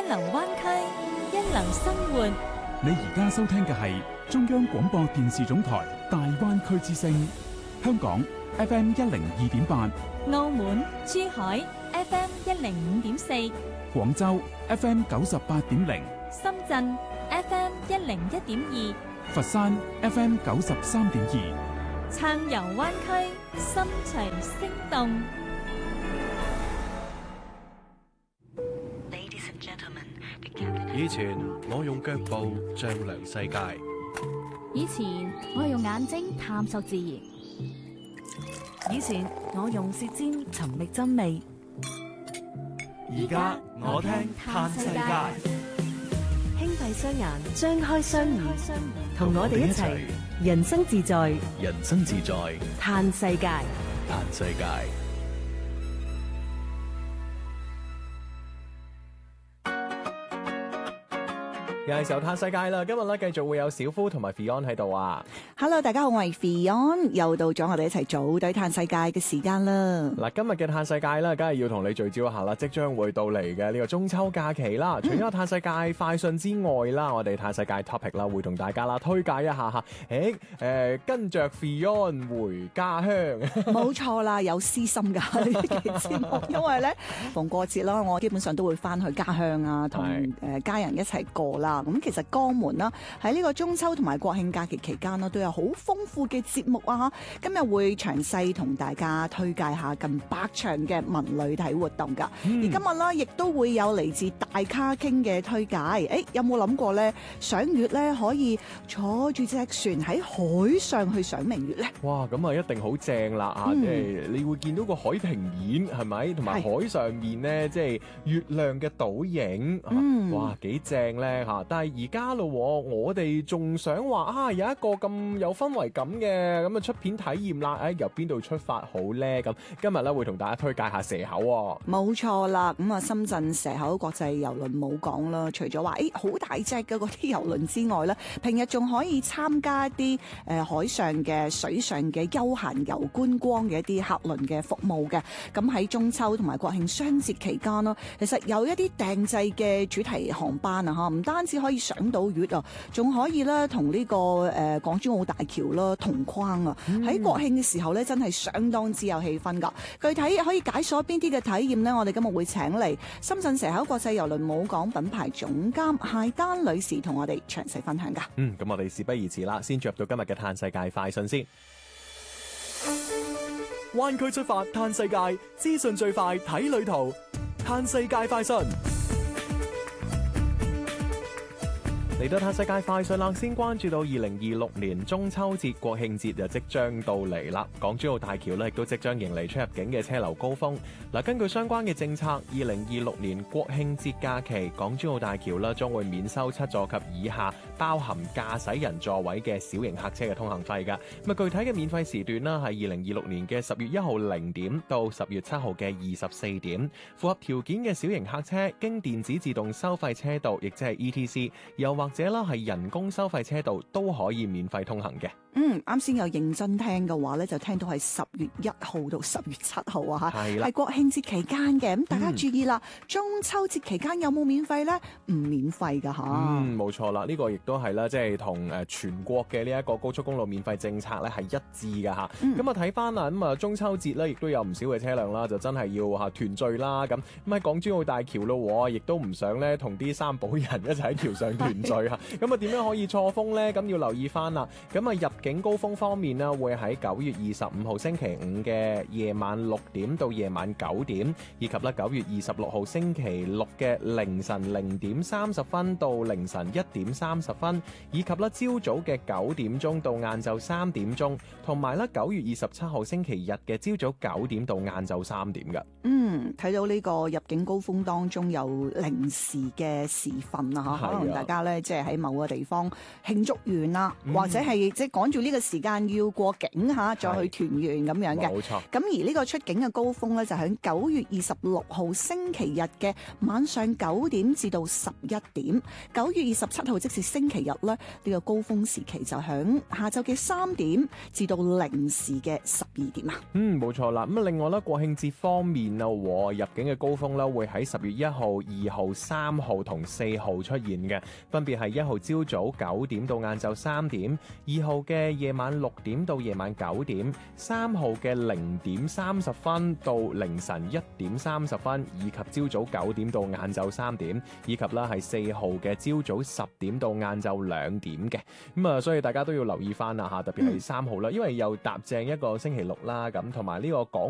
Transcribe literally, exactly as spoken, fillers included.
流灣區，一流生活。 你而家收聽嘅係中央廣播電視總台大灣區之聲，香港 F M 一零二點八， 澳門、珠海 F M 一零五點四， 廣州 F M 九十八點零， 深圳 F M 一零一點二， 佛山 F M 九十三點二。 撐遊灣區，心隨聲動。 以前我用腳步丈量世界， 以前我用眼睛探索自然， 以前我用舌尖尋覓真味， 而家我聽嘆世界。 輕閉雙眼，張開雙耳，同我哋一齊人生自在， 人生自在嘆世界， 嘆世界。又係時候嘆世界啦！今日咧繼續會有小夫同埋 Fion 喺度啊。 Hello， 大家好，我係 Fion，又到咗我哋一齊組隊嘆世界嘅時間啦。 嗱，今日嘅嘆世界咧，梗係要同你聚焦一下啦，即將會到嚟嘅呢個中秋假期啦。除咗嘆世界快訊之外啦，嗯、我哋嘆世界 topic 啦，會同大家啦推介一下吓。誒，誒、呃，跟着 Fion 回家鄉， 冇錯啦，有私心噶呢期節目，因為咧逢過節啦，我基本上都會翻去家鄉啊，同誒家人一齊過啦。咁其實江門啦，喺呢個中秋同埋國慶假期期間啦，都有好豐富嘅節目啊！今日會詳細同大家推介下近百場嘅文旅體活動㗎。嗯、而今日啦，亦都會有嚟自大咖傾嘅推介。誒，有冇諗過咧？賞月咧可以坐住隻船喺海上去賞明月咧？ 哇！咁啊，一定好正啦啊！即係、嗯、你會見到個海平面係咪？同埋海上面咧，即係月亮嘅倒影。嗯、哇，幾正咧嚇！但係而家咯，我哋仲想話啊，有一個咁有氛圍感嘅咁啊出片體驗啦。誒、哎，由邊度出發好咧？咁今日咧會同大家推介下蛇口、哦。冇錯啦，咁啊深圳蛇口國際郵輪冇講啦。除咗話誒好大隻嘅嗰啲郵輪之外咧，平日仲可以參加一啲誒、呃、海上嘅水上嘅休閒遊觀光嘅一啲客輪嘅服務嘅。咁喺中秋同埋國慶雙節期間咯，其實有一啲訂製嘅主題航班啊嚇，唔單止可以賞到月啊，仲可以咧同呢個誒、呃、港珠澳大橋啦同框啊！喺、嗯、國慶嘅時候咧，真係相當之有氣氛噶。具體可以解鎖邊啲嘅體驗呢？我哋今日會請嚟深圳蛇口國際郵輪母港品牌總監謝丹女士同我哋詳細分享噶。 嗯，咁我哋事不宜遲啦，先進入到今日嘅嘆世界快訊先。灣區出發嘆世界，資訊最快睇旅途，嘆世界快訊。嚟到嘆世界快訊啦，先關注到二零二六年中秋節、國慶節就即將到嚟啦。港珠澳大橋咧亦都即將迎嚟出入境嘅車流高峰。嗱，根據相關嘅政策，二零二六年國慶節假期，港珠澳大橋咧將會免收七座及以下包含駕駛人座位嘅小型客車嘅通行費㗎。咁啊，具體嘅免費時段啦，係二零二六年嘅十月一號零點到十月七號嘅二十四點。符合條件嘅小型客車經電子自動收費車道，亦即係 E T C， 又或者啦係人工收費車道都可以免費通行嘅。 嗯，啱先有認真聽嘅話咧，就聽到係十月一號到十月七號啊嚇，係國慶節期間嘅。咁大家注意啦，嗯、中秋節期間有冇免費咧？唔免費㗎嚇。 嗯，冇錯啦，呢、這個亦都係啦，即係同誒全國嘅呢一個高速公路免費政策咧係一致㗎嚇。咁啊睇翻啊，咁啊中秋節咧亦都有唔少嘅車輛啦，就真係要嚇團聚啦。咁咁喺港珠澳大橋咯，亦都唔想咧同啲三寶人一齊喺橋上團聚嚇。咁啊點樣可以錯峰咧？咁要留意翻啦。咁啊入境高峰方面呢，會喺九月二十五號星期五嘅夜晚六點到夜晚九點，以及咧九月二十六號星期六嘅凌晨零點三十分到凌晨一點三十分，以及咧朝早嘅九點鐘到晏晝三點鐘，同埋咧九月二十七號星期日嘅朝早九點到晏晝三點嘅。 嗯，睇到呢個入境高峰當中有零時嘅時分啊，可能大家咧即係喺某個地方慶祝完啦， 嗯、 或者係即係趕住呢個時間要過境嚇，再去團圓咁樣嘅。 冇錯。 咁而呢個出境嘅高峰咧，就喺九月二十六號星期日嘅晚上九點至到十一點。九月二十七號即是星期日咧，呢、呢個高峰時期就喺下晝嘅三點至到零時嘅十二點啊。 嗯，冇錯啦。咁啊，另外咧，國慶節方面啊，和入境嘅高峰咧，會喺十月一號、二號、三號同四號出現嘅，分別係一號朝早九點到晏晝三點，二號嘅夜晚六點到夜晚九點，三號嘅零點三十分到凌晨一點三十分，以及朝早九點到晏晝三點，以及啦係四號嘅朝早十點到晏晝兩點嘅。咁啊，所以大家都要留意翻啦嚇，特別係三號啦，因為又踏正一個星期六啦，咁同埋呢個港